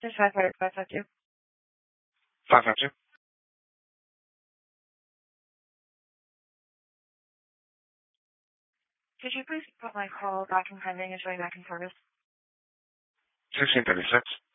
Just 552. 552. Could you please put my call back in pending and showing back in service? 1636.